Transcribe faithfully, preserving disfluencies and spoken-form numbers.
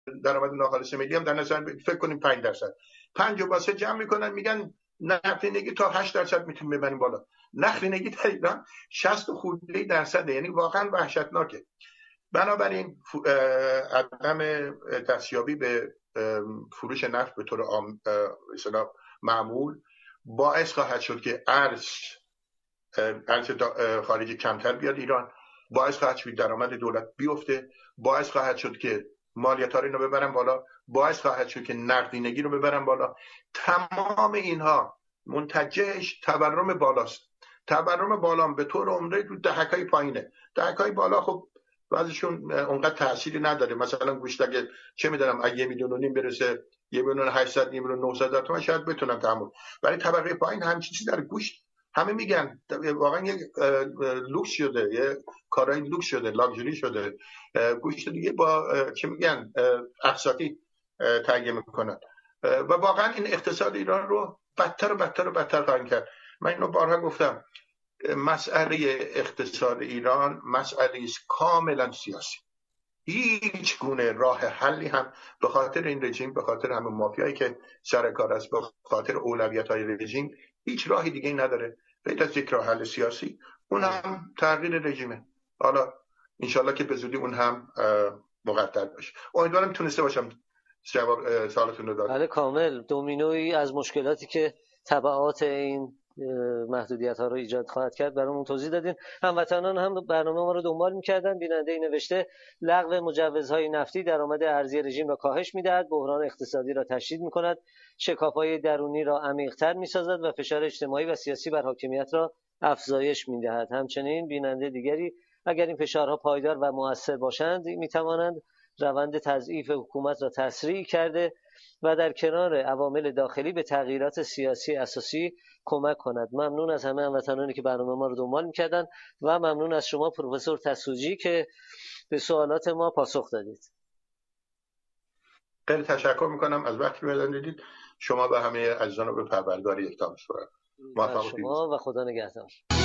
درآمد ناخالص ملی هم در نظر بگیرید، فکر کنیم پنج درصد، پنج با سه جمع میکنن میگن نقدینگی تا هشت درصد میتونیم ببریم بالا. نقدینگی در ایران شصت و خورده درصده، یعنی واقعا وحشتناکه. بنابراین عدم دستیابی به فروش نفت به طور اصطلاح معمول باعث خواهد شد که ارز ارز خارجی کمتر بیاد ایران، باعث خواهد شد درآمد دولت بیفته، باعث خواهد شد که مالیات ها رو ببرن بالا، باعث خواهد شد که نقدینگی رو ببرن بالا. تمام اینها منتجش تورم بالاست. تورم بالا به طور عمده تو دهکای پایینه. دهکای بالا خب بعضیشون اونقدر تأثیری نداره. مثلا گوشت اگه چه میدونم اگه یه میلیون و نیم برسه یه میلیون و هشتصد یه میلیون و نهصد تومان شاید بتونن تحمل، ولی طبقه پایین همین چیزی داره. گوشت همه میگن واقعا یه لوکس شده، یه کارای لوکس شده، لاکچری شده. گوشت دیگه با چه میگن اقساطی تهیه میکنن و واقعا این اقتصاد ایران رو بدتر و بدتر و بدتر خواهد کرد. من اینو بارها گفتم، مسئله اقتصاد ایران مسئله است کاملا سیاسی. هیچ گونه راه حلی هم به خاطر این رژیم، به خاطر همه مافیایی که سر کار است، به خاطر اولویت‌های رژیم هیچ راهی دیگه نداره غیر از یک راه حل سیاسی، اون هم تغییر رژیمه. حالا انشالله که به زودی اون هم مقدر باشه. امیدوارم تونسته باشم جواب سوالتون رو دادم. بله کامل. دومینویی از مشکلاتی که تبعات این محدودیت ها رو ایجاد خواهد کرد برامون توضیح دادین. هموطنان هم برنامه ما رو دنبال می‌کردن. بیننده این نوشته لغو مجوزهای نفتی درآمد ارزی رژیم را کاهش می‌دهد، بحران اقتصادی را تشدید می‌کند، شکاف‌های درونی را عمیق‌تر می‌سازد و فشار اجتماعی و سیاسی بر حاکمیت را افزایش می‌دهد. همچنین بیننده دیگری اگر این فشارها پایدار و مؤثر باشند می‌توانند روند تضعیف حکومت را تسریع کرده و در کنار عوامل داخلی به تغییرات سیاسی اساسی کمک کند. ممنون از همه هموطنانی که برنامه ما رو دنبال می‌کردن و ممنون از شما پروفسور تسوجی که به سوالات ما پاسخ دادید. خیلی تشکر می‌کنم از وقتی که دادید. شما و همه عزیزان رو به پروردگار یکتا می‌سپارم. موفق باشید. شما و خدا نگهدار.